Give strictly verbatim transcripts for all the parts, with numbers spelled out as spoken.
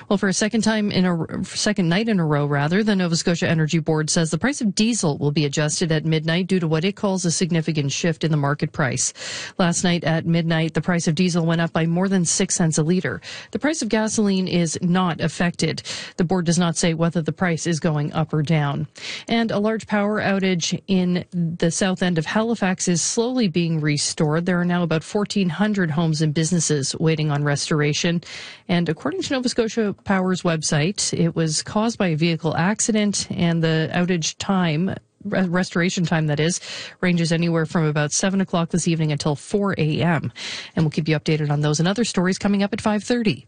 Well, for a second time in a second night in a row, rather, the Nova Scotia Energy Board says the price of diesel will be adjusted at midnight due to what it calls a significant shift in the market price. Last night at midnight, the price of diesel went up by more than six cents a litre. The price of gasoline is not affected. The board does not say whether the price is going up or down. And a large power outage in the south end of Halifax is slowly being restored. There are now about fourteen hundred homes and businesses waiting on restoration. And according to Nova Scotia Power's website, it was caused by a vehicle accident, and the outage time, restoration time that is, ranges anywhere from about seven o'clock this evening until four a.m. And we'll keep you updated on those and other stories coming up at five thirty.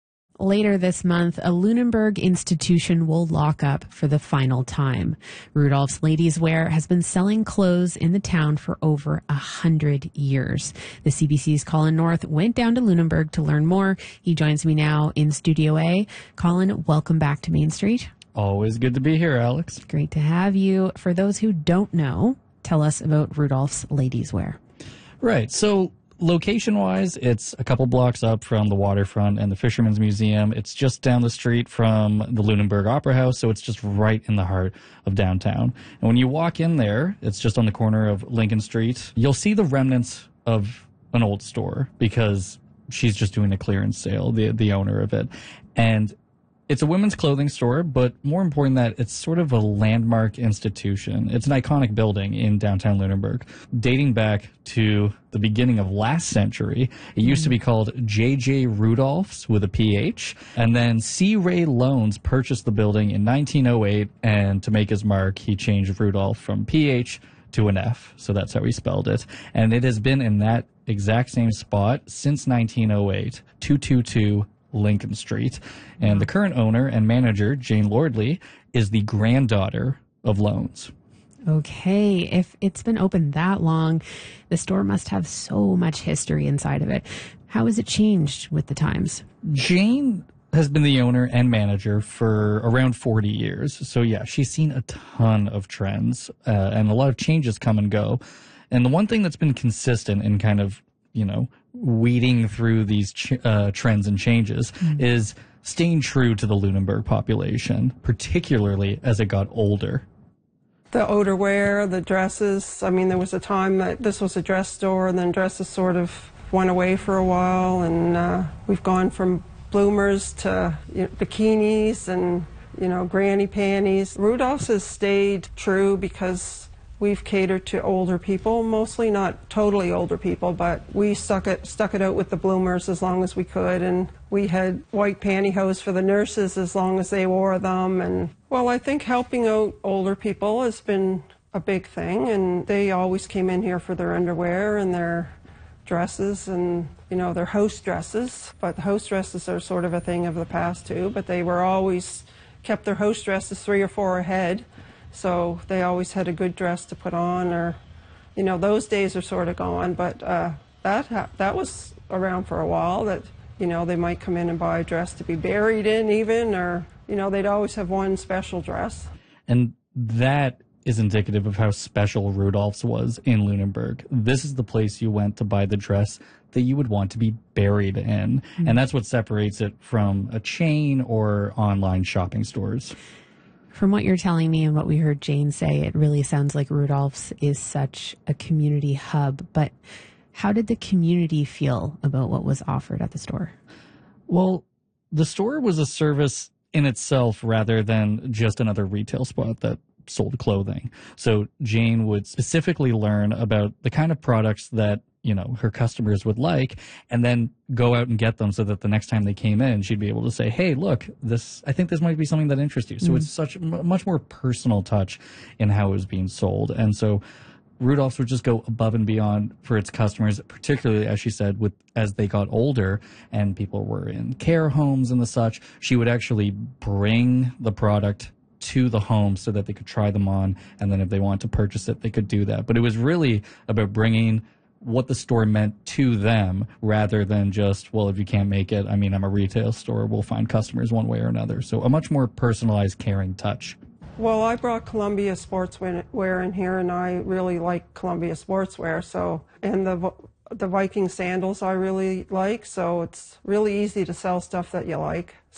Later this month, a Lunenburg institution will lock up for the final time. Rudolph's Ladies Wear has been selling clothes in the town for over a hundred years. The C B C's Colin North went down to Lunenburg to learn more. He joins me now in Studio A. Colin, welcome back to Main Street. Always good to be here, Alex. Great to have you. For those who don't know, tell us about Rudolph's Ladies Wear. Right. So location-wise, it's a couple blocks up from the waterfront and the Fisherman's Museum. It's just down the street from the Lunenburg Opera House, so it's just right in the heart of downtown. And when you walk in there, it's just on the corner of Lincoln Street. You'll see the remnants of an old store because she's just doing a clearance sale, the the owner of it. And it's a women's clothing store, but more important than that, it's sort of a landmark institution. It's an iconic building in downtown Lunenburg, dating back to the beginning of last century. It used to be called J J Rudolph's with a P H, and then C. Ray Loans purchased the building in nineteen oh eight, and to make his mark, he changed Rudolph from P H to an F, so that's how he spelled it. And it has been in that exact same spot since nineteen oh eight, two twenty-two Lincoln Street. And the current owner and manager, Jane Lordley, is the granddaughter of Loans. Okay, if it's been open that long, the store must have so much history inside of it. How has it changed with the times? Jane has been the owner and manager for around forty years. So yeah, she's seen a ton of trends uh, and a lot of changes come and go. And the one thing that's been consistent in kind of, you know, weeding through these ch- uh, trends and changes mm. is staying true to the Lunenburg population, particularly as it got older. The outerwear, the dresses. I mean, there was a time that this was a dress store, and then dresses sort of went away for a while, and uh, we've gone from bloomers to you know, bikinis and, you know, granny panties. Rudolph's has stayed true because we've catered to older people, mostly not totally older people, but we stuck it stuck it out with the bloomers as long as we could, and we had white pantyhose for the nurses as long as they wore them. And well, I think helping out older people has been a big thing, and they always came in here for their underwear and their dresses and, you know, their house dresses. But the house dresses are sort of a thing of the past too, but they were always kept their house dresses three or four ahead. So they always had a good dress to put on, or, you know, those days are sort of gone. But uh, that ha- that was around for a while, that, you know, they might come in and buy a dress to be buried in even, or, you know, they'd always have one special dress. And that is indicative of how special Rudolph's was in Lunenburg. This is the place you went to buy the dress that you would want to be buried in. Mm-hmm. And that's what separates it from a chain or online shopping stores. From what you're telling me and what we heard Jane say, it really sounds like Rudolph's is such a community hub. But how did the community feel about what was offered at the store? Well, the store was a service in itself rather than just another retail spot that sold clothing. So Jane would specifically learn about the kind of products that, you know, her customers would like, and then go out and get them so that the next time they came in, she'd be able to say, hey, look, this, I think this might be something that interests you. So mm. it's such a much more personal touch in how it was being sold. And so Rudolph's would just go above and beyond for its customers, particularly, as she said, with as they got older and people were in care homes and the such. She would actually bring the product to the home so that they could try them on, and then if they want to purchase it, they could do that. But it was really about bringing what the store meant to them rather than just, well, if you can't make it, I mean, I'm a retail store, we'll find customers one way or another. So a much more personalized, caring touch. Well, I brought Columbia sportswear in here, and I really like Columbia sportswear. So, and the the Viking sandals I really like. So it's really easy to sell stuff that you like.